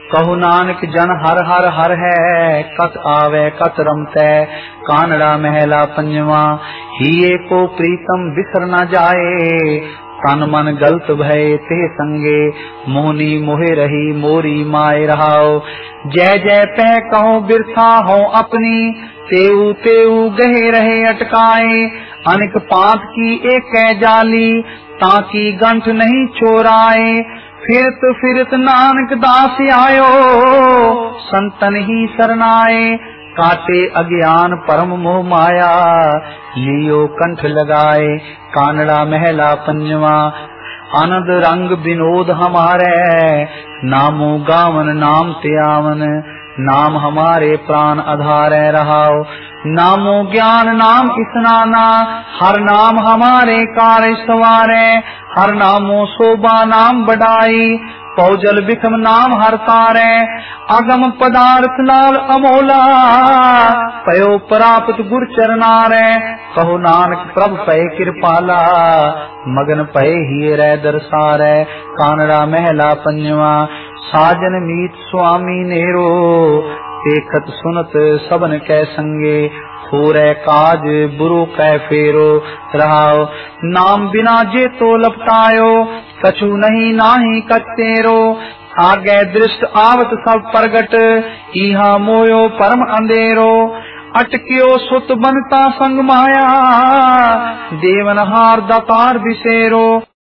कहु नानक जन हर हर हर है, कत आवे कत रमतै। कानड़ा महला पंजवा, हिये को प्रीतम बिसर न जाए, तन मन गलत भय ते संगे, मोहनी मोहे रही मोरी माय रहाओ। जय जय पै कहो बिरथा हो अपनी, तेऊ तेऊ गहे रहे अटकाए। अनेक पात की एक जाली, ताकि गंठ नहीं चोराए। फिरत नानक दास आयो, संतन ही सरनाए। काटे अज्ञान परम मोह माया, लियो कंठ लगाए। कानड़ा महला पंजवा, आनंद रंग विनोद हमारे, नामो गावन नाम त्यावन। नाम हमारे प्राण आधारे रहाओ, नामो ज्ञान नाम स्नाना। हर नाम हमारे कार्य सवारे, हर नामो शोभा नाम बढ़ाई। पौजल विखम नाम हर तारे, अगम पदार्थ लाल अमोला। पयो प्राप्त गुर चरनारे, कहो नानक प्रभ पय कृपाला। मगन पय ही रै दरसारे। कानड़ा महला पंजवा, साजन मीत स्वामी नेरो, देखत सुनत सबन कै संगे। होरै काज बुरो कै फेरो, रहाओ नाम बिना जे तो लपटायो। कछु नहीं नाही कतेरो, आगे दृष्ट आवत सब प्रगट। इहा मोयो परम अंधेरो, अटक्यो सुत बनता संग माया। देवनहार दातार बिसेरो,